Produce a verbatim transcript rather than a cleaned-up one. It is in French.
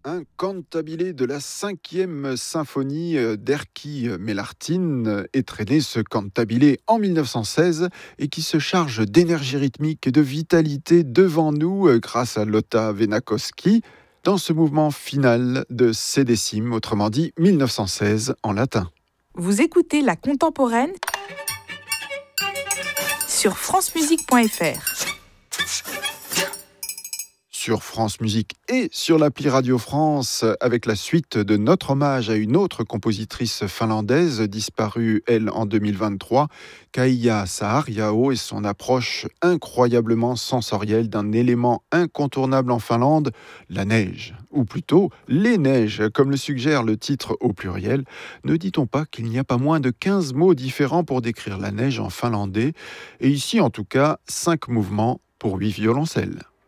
Un cantabile de la cinquième symphonie d'Erkki Melartin est né ce cantabile en mille neuf cent seize et qui se charge d'énergie rythmique et de vitalité devant nous grâce à Lotta Venakoski dans ce mouvement final de C décime, autrement dit mille neuf cent seize en latin. Vous écoutez La Contemporaine sur francemusique point f r. Sur France Musique et sur l'appli Radio France, avec la suite de notre hommage à une autre compositrice finlandaise, disparue, elle, en deux mille vingt-trois, Kaija Saariaho, et son approche incroyablement sensorielle d'un élément incontournable en Finlande, la neige. Ou plutôt, les neiges, comme le suggère le titre au pluriel. Ne dit-on pas qu'il n'y a pas moins de quinze mots différents pour décrire la neige en finlandais, et ici, en tout cas, cinq mouvements pour huit violoncelles.